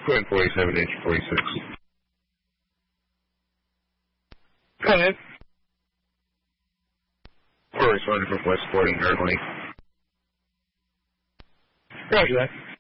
Quinn 47H46. Go ahead. We're responding from West Sporting currently. Roger that.